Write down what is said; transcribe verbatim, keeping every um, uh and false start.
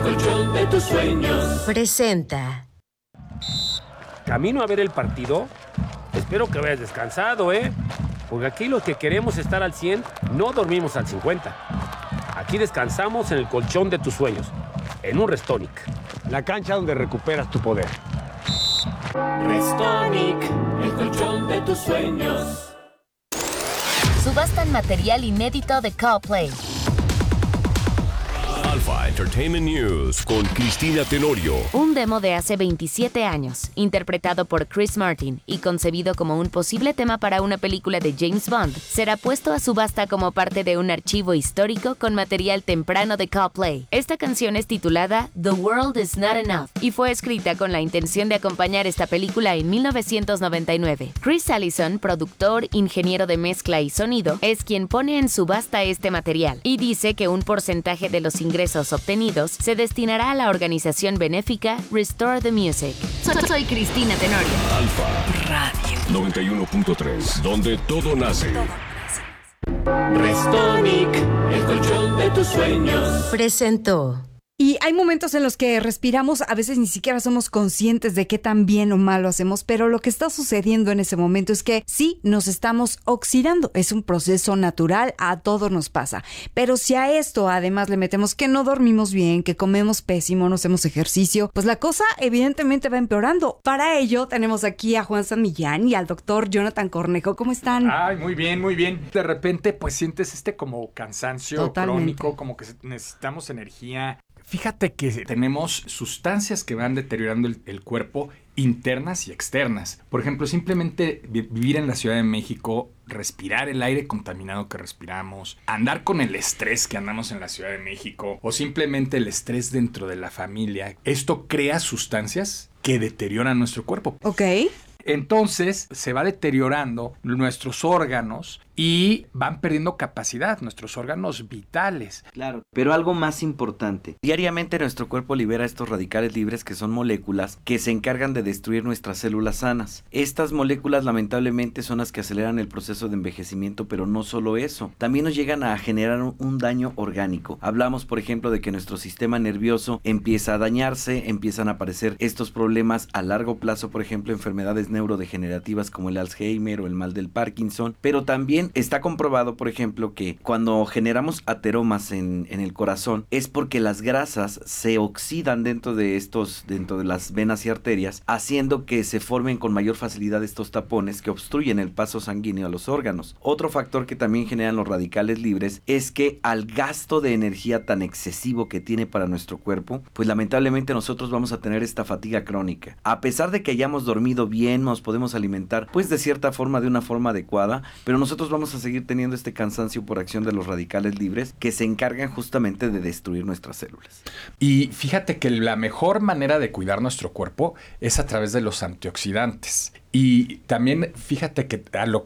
Colchón de tus sueños presenta. Camino a ver el partido. Espero que vayas descansado, ¿eh? Porque aquí los que queremos estar al cien no dormimos al cincuenta. Aquí descansamos en el colchón de tus sueños, en un Restonic. La cancha donde recuperas tu poder. Restonic, el colchón de tus sueños. Subastan material inédito de Coldplay. Alpha Entertainment News con Cristina Tenorio. Un demo de hace veintisiete años, interpretado por Chris Martin y concebido como un posible tema para una película de James Bond, será puesto a subasta como parte de un archivo histórico con material temprano de Coldplay. Esta canción es titulada The World Is Not Enough y fue escrita con la intención de acompañar esta película en mil novecientos noventa y nueve. Chris Allison, productor, ingeniero de mezcla y sonido, es quien pone en subasta este material y dice que un porcentaje de los ingresos obtenidos se destinará a la organización benéfica Restore the Music. Soy, soy Cristina Tenorio. Alpha Radio noventa y uno punto tres, donde todo nace. Restonic, el colchón de tus sueños. Presentó. Y hay momentos en los que respiramos, a veces ni siquiera somos conscientes de qué tan bien o mal lo hacemos, pero lo que está sucediendo en ese momento es que sí, nos estamos oxidando. Es un proceso natural, a todos nos pasa. Pero si a esto además le metemos que no dormimos bien, que comemos pésimo, no hacemos ejercicio, pues la cosa evidentemente va empeorando. Para ello tenemos aquí a Juan San Millán y al doctor Jonathan Cornejo. ¿Cómo están? Ay, muy bien, muy bien. De repente pues sientes este como cansancio Totalmente. crónico, como que necesitamos energía. Fíjate que tenemos sustancias que van deteriorando el, el cuerpo, internas y externas. Por ejemplo, simplemente vi- vivir en la Ciudad de México, respirar el aire contaminado que respiramos, andar con el estrés que andamos en la Ciudad de México, o simplemente el estrés dentro de la familia. Esto crea sustancias que deterioran nuestro cuerpo. Ok. Entonces se va deteriorando nuestros órganos y van perdiendo capacidad, nuestros órganos vitales. Claro, pero algo más importante. Diariamente nuestro cuerpo libera estos radicales libres que son moléculas que se encargan de destruir nuestras células sanas. Estas moléculas lamentablemente son las que aceleran el proceso de envejecimiento, pero no solo eso. También nos llegan a generar un, un daño orgánico. Hablamos, por ejemplo, de que nuestro sistema nervioso empieza a dañarse, empiezan a aparecer estos problemas a largo plazo, por ejemplo, enfermedades neurodegenerativas como el Alzheimer o el mal del Parkinson, pero también está comprobado, por ejemplo, que cuando generamos ateromas en, en el corazón es porque las grasas se oxidan dentro de estos, dentro de las venas y arterias, haciendo que se formen con mayor facilidad estos tapones que obstruyen el paso sanguíneo a los órganos. Otro factor que también generan los radicales libres es que al gasto de energía tan excesivo que tiene para nuestro cuerpo, pues lamentablemente nosotros vamos a tener esta fatiga crónica. A pesar de que hayamos dormido bien, nos podemos alimentar pues de cierta forma, de una forma adecuada, pero nosotros vamos a seguir teniendo este cansancio por acción de los radicales libres que se encargan justamente de destruir nuestras células. Y fíjate que la mejor manera de cuidar nuestro cuerpo es a través de los antioxidantes. Y también fíjate que a lo